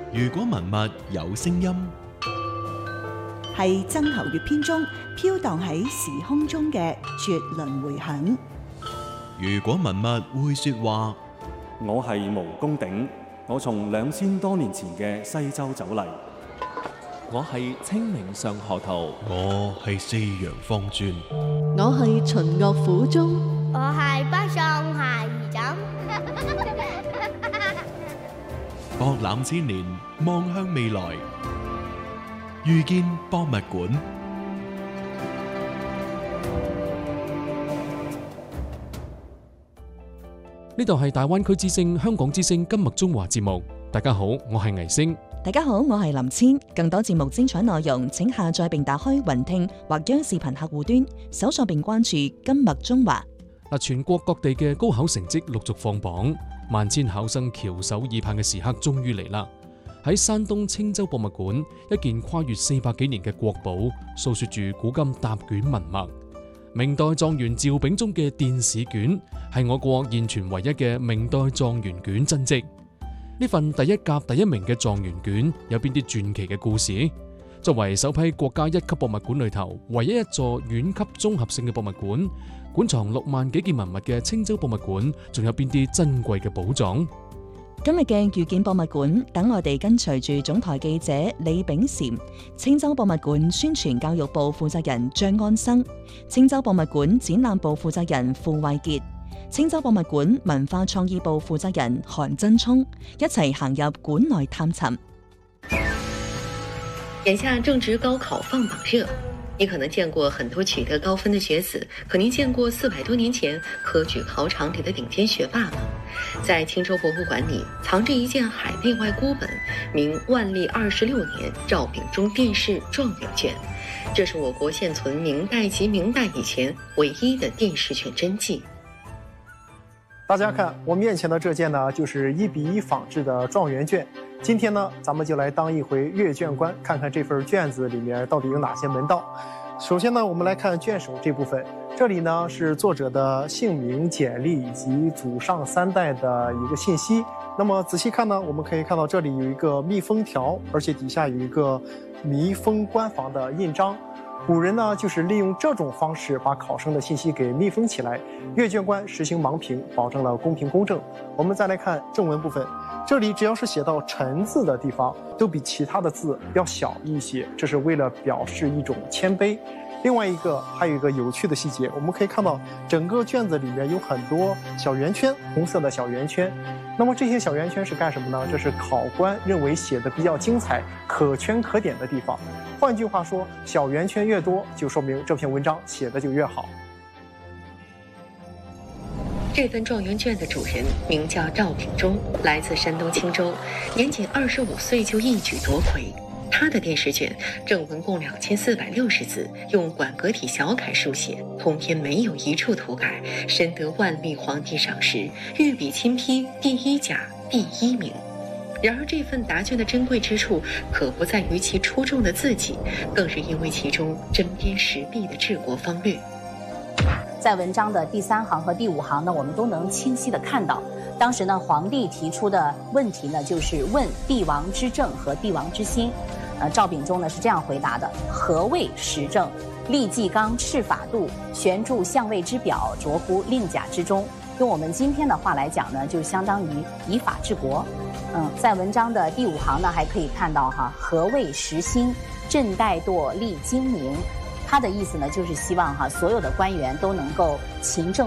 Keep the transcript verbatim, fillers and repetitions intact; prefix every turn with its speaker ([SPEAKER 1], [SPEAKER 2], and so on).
[SPEAKER 1] 如果文物有聲音，
[SPEAKER 2] 係曾侯乙編中飄蕩喺時空中嘅絕倫迴響。
[SPEAKER 1] 如果文物會說話，
[SPEAKER 3] 我係毛公鼎，我從兩千多年前嘅西周走嚟。
[SPEAKER 4] 我係清明上河圖，
[SPEAKER 1] 我係四陽方尊，
[SPEAKER 5] 我係秦樂府中，
[SPEAKER 6] 我係北宋下二枕。
[SPEAKER 1] 博覽千年，望向未來，遇見博物館。
[SPEAKER 7] 呢度係大灣區之聲、香港之聲金麥中華節目。大家好，我係倪星。
[SPEAKER 2] 大家好，我係林千。更多節目精彩內容，請下載並打開雲聽或央視頻客戶端，搜索並關注金麥中華。
[SPEAKER 7] 嗱，全國各地嘅高考成績陸續放榜，萬千考生翹首以盼嘅時刻終於嚟啦！喺山東青州博物館，一件跨越四百幾年嘅國寶，訴說住古今答卷文脈。明代狀元趙秉忠嘅殿試卷係我國現存唯一嘅明代狀元卷真跡。呢份第一甲第一名嘅狀元卷有邊啲傳奇嘅故事？作為首批國家一級博物館裏頭唯一一座縣級綜合性嘅博物館，館藏六萬幾件文物嘅青州博物館，仲有邊啲珍貴嘅寶藏？
[SPEAKER 2] 今日嘅遇見博物館，等我哋跟隨住總台記者李炳嬋、青州博物館宣傳教育部負責人張安生、青州博物館展覽部負責人傅慧傑、青州博物館文化創意部負責人韓真聰一齊行入館內探尋。
[SPEAKER 8] 眼下正值高考放榜熱，你可能見過很多取得高分的學子，可您見過四百多年前科舉考場裡的頂尖學霸嗎？在青州博物館裡藏着一件海內外孤本，名萬曆二十六年趙秉忠殿試狀元卷，這是我國現存明代及明代以前唯一的殿試卷真跡。
[SPEAKER 9] 大家看我面前的這件呢，就是一比一仿製的狀元卷。今天呢，咱們就來當一回閱卷官，看看這份卷子裡面到底有哪些門道。首先呢，我們來看卷首這部分，這裡呢是作者的姓名、簡歷以及祖上三代的一個信息。那麼仔細看呢，我們可以看到這裡有一個密封條，而且底下有一個密封官房的印章。古人呢，就是利用這種方式把考生的信息給密封起來。閱卷官實行盲評，保證了公平公正。我們再來看正文部分，這裡只要是寫到臣字的地方，都比其他的字要小一些，這是為了表示一種謙卑。另外一個還有一個有趣的細節，我們可以看到整個卷子裡面有很多小圓圈，紅色的小圓圈。那麼這些小圓圈是幹什麼呢？這是考官認為寫的比較精彩、可圈可點的地方。換句話說，小圓圈越多，就說明這篇文章寫的就越好。
[SPEAKER 8] 這份狀元卷的主人名叫趙秉忠，來自山東青州，年僅二十五歲就一舉奪魁。他的殿試卷正文共兩千四百六十字，用館閣體小楷書寫，通篇沒有一處塗改，深得萬歷皇帝賞識，御筆親批第一甲第一名。然而這份答卷的珍貴之處，可不在於其出眾的字跡，更是因為其中針砭時弊的治國方略。
[SPEAKER 10] 在文章的第三行和第五行呢，我們都能清晰地看到，當時呢，皇帝提出的問題呢，就是問帝王之政和帝王之心。呃，趙秉忠呢是這樣回答的：何謂時政？立紀綱，敕法度，懸鑄相位之表，着乎令甲之中。用我們今天的話來講呢，就相當於以法治國。嗯，在文章的第五行呢，還可以看到哈，何謂時興？朕怠惰，力精明。他的意思呢，就是希望哈，所有的官員都能夠勤政。